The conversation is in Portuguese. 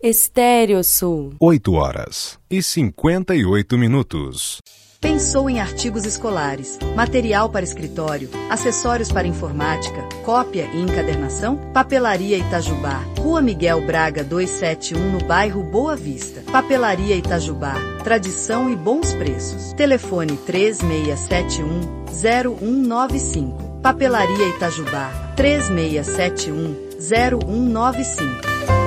Estéreo Sul. 8h58. Pensou em artigos escolares, material para escritório, acessórios para informática, cópia e encadernação? Papelaria Itajubá, Rua Miguel Braga 271 no bairro Boa Vista. Papelaria Itajubá, tradição e bons preços. Telefone 3671-0195. Papelaria Itajubá, 3671-0195.